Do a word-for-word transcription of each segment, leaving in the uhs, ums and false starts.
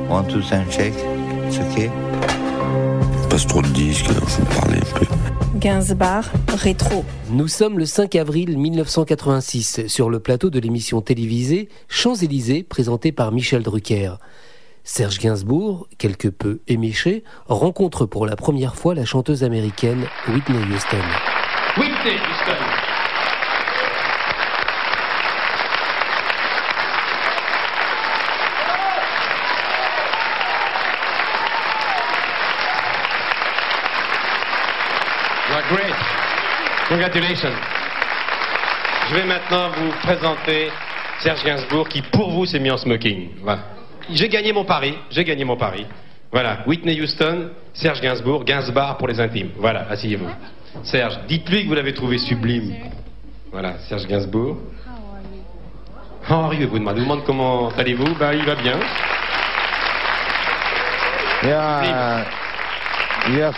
One, two, sound check. It's okay. Passe trop de disques, alors faut parler un peu. Gainsbar, rétro. Nous sommes le cinq avril mille neuf cent quatre-vingt-six sur le plateau de l'émission télévisée Champs-Élysées présentée par Michel Drucker. Serge Gainsbourg, quelque peu éméché, rencontre pour la première fois la chanteuse américaine Whitney Houston. Whitney Houston. You are great. Congratulations. Je vais maintenant vous présenter Serge Gainsbourg qui, pour vous, s'est mis en smoking. Voilà. J'ai gagné mon pari. J'ai gagné mon pari. Voilà. Whitney Houston, Serge Gainsbourg, Gainsbar pour les intimes. Voilà. Asseyez-vous. Serge, dites-lui que vous l'avez trouvé sublime. Voilà. Serge Gainsbourg. How are you? Vous demandez, vous demande comment allez-vous? Bah, il va bien. Yeah. Yeah.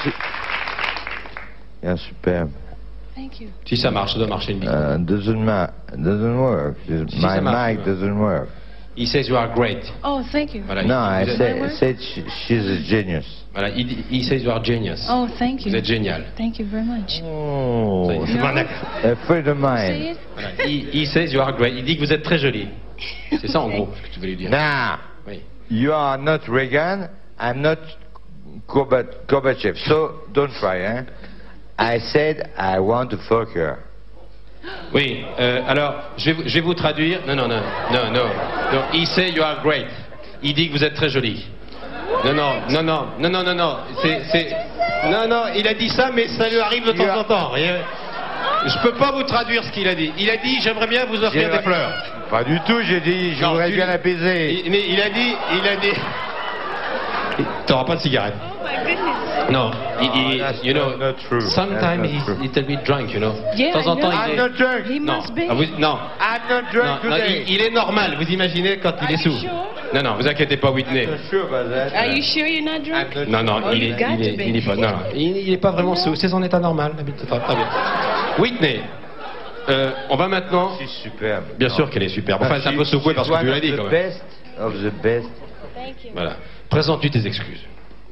Yeah, superbe. Thank you. Si ça marche, ça doit marcher. Le micro. Uh, doesn't ma- doesn't work. Si My ça marche, mic ouais. doesn't work. He says you are great. Oh, thank you. Voilà. No, il, I vous êtes- said, I said she, she's a genius. Voilà. Il, dit- he says you are genius. Oh, thank you. Vous êtes génial. Thank you very much. Oh, Ça y est, c'est No. pas d'accord. a friend of Say mine. it. Voilà. He, he says you are great. Il dit que vous êtes très jolie. C'est ça en gros ce que tu veux lui dire. Now, Oui. you are not Reagan, I'm not Gorbat- Gorbachev, so don't try, eh? I said I want to fuck her. Oui. euh, alors, je vais, vous- je vais vous traduire. Non, non, non, non, non. non. He say you are great. Il dit que vous êtes très jolie. Non, non, non, non, non, non, non, non. C'est, c'est. Non, non. Il a dit ça, mais ça lui arrive de temps en temps. Et, euh, je peux pas vous traduire ce qu'il a dit. Il a dit j'aimerais bien vous offrir J'ai- des fleurs. Pas du tout, j'ai dit, je Non, voudrais tu- bien l'apaiser. Il, mais il a dit, il a dit. T'auras pas de cigarette. Oh my goodness. Non, il, il- that's you know, not- not true. sometimes That's not he's true. a little bit drunk, you know. Yeah, de temps en I temps, know. il I'm est... not drunk. He Non, must be. ah, vous- non, I'm not non, drunk non, today. il, il est normal. Vous imaginez quand il Are est you sous. sure? Non, non, vous inquiétez pas, Whitney. I'm not sure about that. Are you sure you're not drunk? I'm not Non, non, Oh, il you est, got il est, to be. il est pas, non, non, il, il est pas vraiment sous. C'est son état normal. d'habitude. Très très bien. Whitney, euh, on va maintenant. She's superbe. Bien Non. sûr qu'elle est superbe. Enfin, No, c'est un she- peu secoué she's parce que one tu l'as of dit the quand même. best of the best. Thank you. Voilà. Présente-lui tes excuses.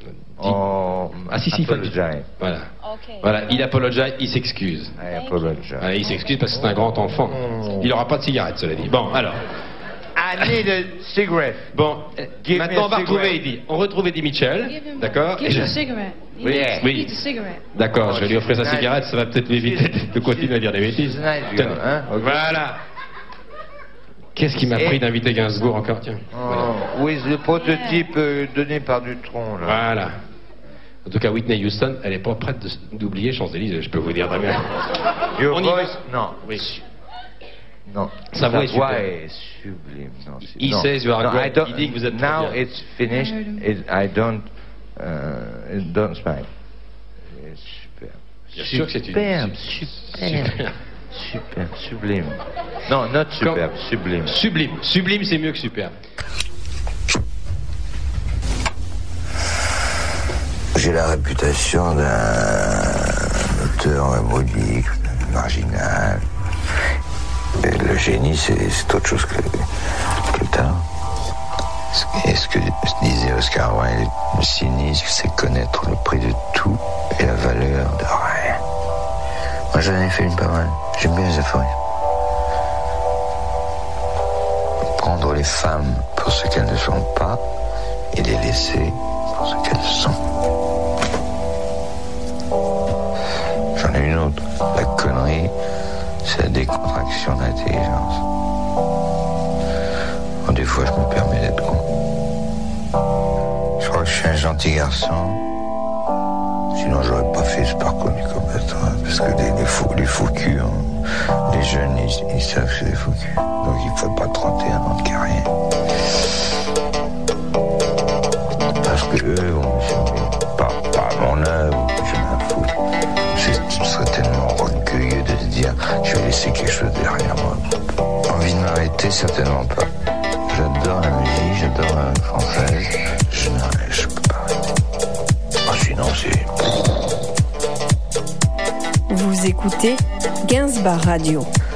Oh, Ah si, si, il faut le dire. apologize. Voilà. Okay. Voilà, il apologize, il s'excuse. I apologize. Voilà, il s'excuse parce que c'est un grand enfant. Il n'aura pas de cigarette, cela dit. Bon, alors. I need a cigarette. Bon, Give maintenant me on va a retrouver cigarette. Eddie. On retrouve Eddie Mitchell. Give him, D'accord give Et him a je- cigarette. He Oui, needs, oui. he needs a cigarette. D'accord, je vais lui offrir sa Nice. cigarette, ça va peut-être l'éviter de continuer à dire des bêtises. She's nice Tenez. girl, hein, ok. Voilà. Qu'est-ce qui m'a Et- pris d'inviter Gainsbourg encore Tiens. Voilà. Oh, with le prototype euh, donné par Dutron, là. Voilà. En tout cas, Whitney Houston, elle n'est pas prête de- d'oublier Champs-Élysées, je peux vous dire, Damien. Your On y va. voice, non. Oui. Non. Sa voix est voix superbe. est sublime. Non, c'est- He non. says you are No, great. I don't- Il dit que vous êtes très Now bien. it's finished. I heard him. It, I don't, uh, it don't smile. It's superbe. Bien sûr que c'est une- Superbe, Super. superbe. Superbe, sublime. Non, not superbe, sublime. Sublime. Sublime, c'est mieux que superbe. J'ai la réputation d'un auteur modique, marginal. Et le génie, c'est, c'est autre chose que, que le talent. Et ce que disait Oscar Wilde, le cynisme, c'est connaître le prix de tout et la valeur de rien. Moi, j'en ai fait une pas mal. J'aime bien les aphorismes. Prendre les femmes pour ce qu'elles ne sont pas et les laisser pour ce qu'elles sont. J'en ai une autre. La connerie, c'est la décontraction de l'intelligence. Bon, des fois, je me permets d'être con. Je crois que je suis un gentil garçon. Sinon, j'aurais pas fait ce parcours du combattant. hein, Parce que les, les faux, les faux culs, hein, les jeunes, ils, ils savent que c'est des faux culs. Donc, il faut pas trente et un ans de carrière. Parce que eux vont me servir. Pas, pas à mon œuvre, je m'en fous. C'est- Ce serait tellement orgueilleux de se dire je vais laisser quelque chose derrière moi. Envie de m'arrêter, certainement pas. J'adore la musique, j'adore la langue française. Je n'arrête, je peux pas arrêter. Ah, sinon, c'est. Vous écoutez Gainsbar Radio.